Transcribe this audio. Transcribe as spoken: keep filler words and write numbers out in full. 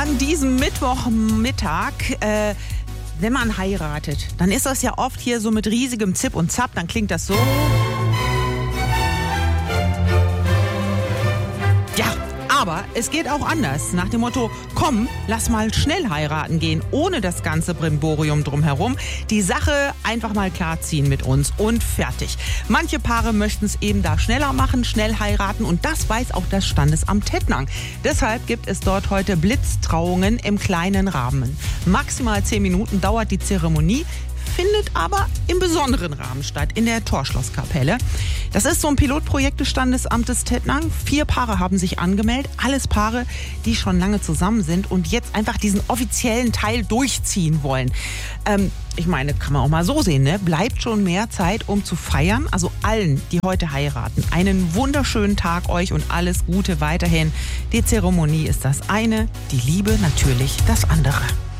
an diesem Mittwochmittag, äh, wenn man heiratet, dann ist das ja oft hier so mit riesigem Zip und Zap, dann klingt das so. Ja, aber es geht auch anders. Nach dem Motto, komm, lass mal schnell heiraten gehen, ohne das ganze Brimborium drumherum. Die Sache einfach mal klarziehen mit uns und fertig. Manche Paare möchten es eben da schneller machen, schnell heiraten und das weiß auch das Standesamt Tettnang. Deshalb gibt es dort heute Blitztrauungen im kleinen Rahmen. Maximal zehn Minuten dauert die Zeremonie, findet aber im besonderen Rahmen statt, in der Torschlosskapelle. Das ist so ein Pilotprojekt des Standesamtes Tettnang. Vier Paare haben sich angemeldet, alles Paare, die schon lange zusammen sind und jetzt einfach diesen offiziellen Teil durchziehen wollen. Ähm, ich meine, kann man auch mal so sehen, ne? Bleibt schon mehr Zeit, um zu feiern. Also allen, die heute heiraten, einen wunderschönen Tag euch und alles Gute weiterhin. Die Zeremonie ist das eine, die Liebe natürlich das andere.